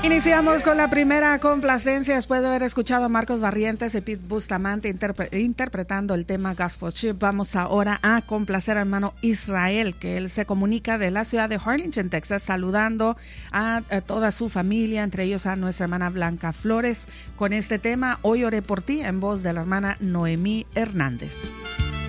Iniciamos con la primera complacencia después de haber escuchado a Marcos Barrientos y Pete Bustamante interpretando el tema Gospel Ship. Vamos ahora a complacer al hermano Israel, que él se comunica de la ciudad de Harlingen, Texas, saludando a toda su familia, entre ellos a nuestra hermana Blanca Flores, con este tema Hoy oré por ti, en voz de la hermana Noemí Hernández.